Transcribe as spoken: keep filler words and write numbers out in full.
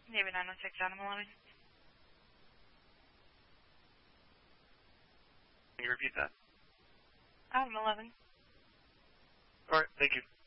Navy nine one six, Adam eleven. Can you repeat that? Adam eleven. All right, thank you.